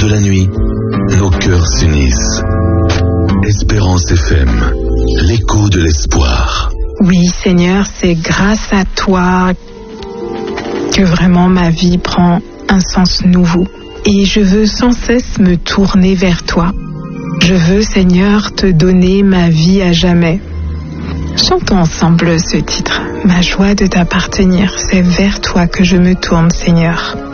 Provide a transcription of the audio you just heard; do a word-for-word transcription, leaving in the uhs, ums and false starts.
de la nuit, nos cœurs s'unissent. Espérance F M, l'écho de l'espoir. Oui, Seigneur, c'est grâce à toi que vraiment ma vie prend un sens nouveau. Et je veux sans cesse me tourner vers toi. Je veux, Seigneur, te donner ma vie à jamais. Chantons ensemble ce titre. Ma joie de t'appartenir, c'est vers toi que je me tourne, Seigneur.